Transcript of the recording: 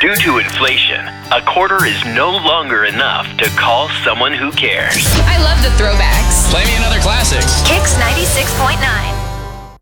Due to inflation, a quarter is no longer enough to call someone who cares. I love the throwbacks. Play me another